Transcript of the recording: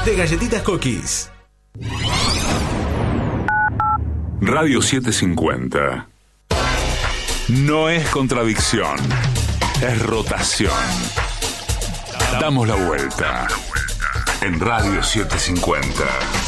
de Galletitas Cookies. Radio 750. No es contradicción, es rotación. Damos la vuelta en Radio 750.